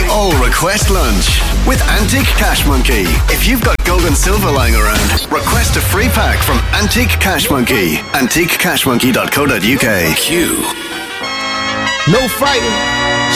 Oh, request lunch with Antique Cash Monkey. If you've got gold and silver lying around, request a free pack from Antique Cash Monkey. AntiqueCashMonkey.co.uk. Q. No fighting.